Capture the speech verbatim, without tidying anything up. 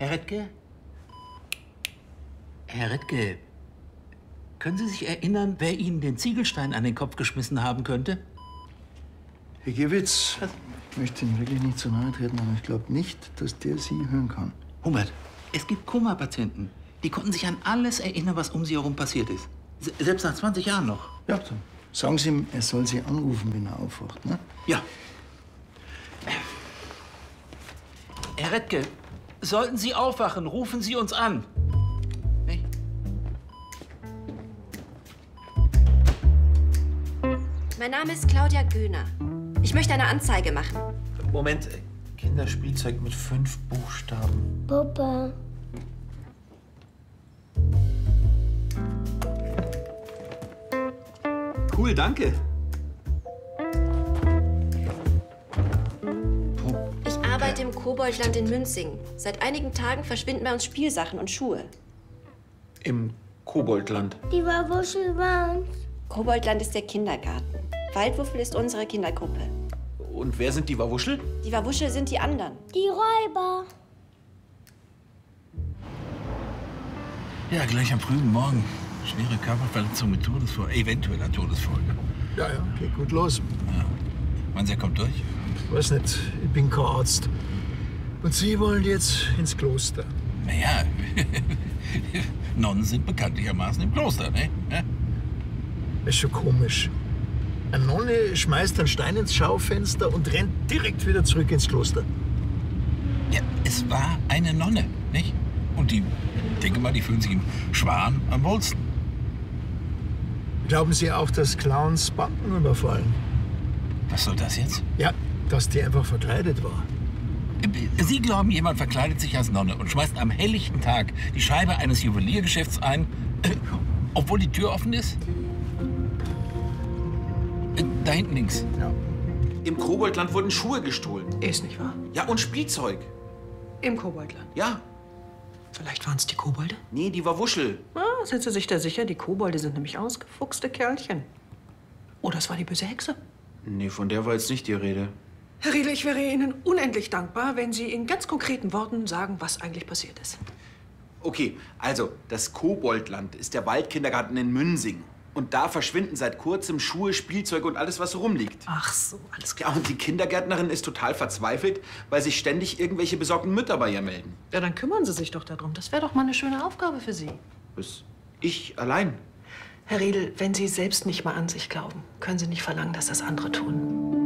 Herr Redke? Herr Redke, können Sie sich erinnern, wer Ihnen den Ziegelstein an den Kopf geschmissen haben könnte? Herr Gewitz, ich möchte Ihnen wirklich nicht zu nahe treten, aber ich glaube nicht, dass der Sie hören kann. Humbert, es gibt Koma-Patienten. Die konnten sich an alles erinnern, was um sie herum passiert ist. Se- Selbst nach zwanzig Jahren noch. Ja, dann sagen Sie ihm, er soll Sie anrufen, wenn er aufwacht, ne? Ja. Herr Redke, sollten Sie aufwachen, rufen Sie uns an. Nicht? Mein Name ist Claudia Göhner. Ich möchte eine Anzeige machen. Moment, Kinderspielzeug mit fünf Buchstaben. Papa. Cool, danke. Ich arbeite im Koboldland in Münzingen. Seit einigen Tagen verschwinden bei uns Spielsachen und Schuhe. Im Koboldland. Die Wawuschel waren's. Koboldland ist der Kindergarten. Waldwuffel ist unsere Kindergruppe. Und wer sind die Wawuschel? Die Wawuschel sind die anderen. Die Räuber. Ja, gleich am frühen Morgen. Schwere Körperverletzung mit Todesfolge, eventueller Todesfolge. Ja, ja, geht gut los. Ja. Meinen Sie, er kommt durch? Weiß nicht, ich bin kein Arzt. Und Sie wollen jetzt ins Kloster. Naja, Nonnen sind bekanntlichermaßen im Kloster, ne? Ja? Ist schon komisch. Eine Nonne schmeißt einen Stein ins Schaufenster und rennt direkt wieder zurück ins Kloster. Ja, es war eine Nonne, nicht? Und die, ich denke mal, die fühlen sich im Schwan am wohlsten. Glauben Sie auch, dass Clowns Banken überfallen? Was soll das jetzt? Ja, dass die einfach verkleidet war. Sie glauben, jemand verkleidet sich als Nonne und schmeißt am helllichten Tag die Scheibe eines Juweliergeschäfts ein, äh, obwohl die Tür offen ist? Äh, da hinten links. Ja. Im Koboldland wurden Schuhe gestohlen. Ist nicht wahr? Ja, und Spielzeug. Im Koboldland. Ja. Vielleicht waren es die Kobolde? Nee, die Wawuschel. Ah, sind Sie sich da sicher? Die Kobolde sind nämlich ausgefuchste Kerlchen. Oder es war die böse Hexe. Nee, von der war jetzt nicht die Rede. Herr Riedel, ich wäre Ihnen unendlich dankbar, wenn Sie in ganz konkreten Worten sagen, was eigentlich passiert ist. Okay, also, das Koboldland ist der Waldkindergarten in Münzingen. Und da verschwinden seit kurzem Schuhe, Spielzeug und alles, was so rumliegt. Ach so, alles Ja, klar. und die Kindergärtnerin ist total verzweifelt, weil sich ständig irgendwelche besorgten Mütter bei ihr melden. Ja, dann kümmern Sie sich doch darum. Das wäre doch mal eine schöne Aufgabe für Sie. Bis ich allein. Herr Riedel, wenn Sie selbst nicht mal an sich glauben, können Sie nicht verlangen, dass das andere tun.